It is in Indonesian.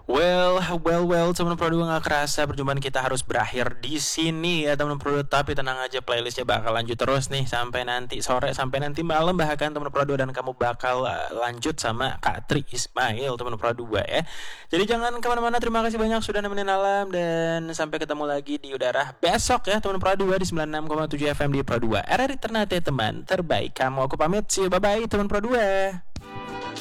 Well, teman Pro 2 nggak kerasa perjumpaan kita harus berakhir di sini ya teman Pro 2. Tapi tenang aja, playlistnya bakal lanjut terus nih sampai nanti sore, sampai nanti malam bahkan teman Pro 2, dan kamu bakal lanjut sama Kak Tri Ismail teman Pro 2 ya. Jadi jangan kemana-mana, terima kasih banyak sudah nemenin Alam, dan sampai ketemu lagi di udara besok ya teman Pro 2 di 96,7 FM di Pro 2 RRI Ternate, teman terbaik kamu. Aku pamit, see you, bye bye teman Pro 2.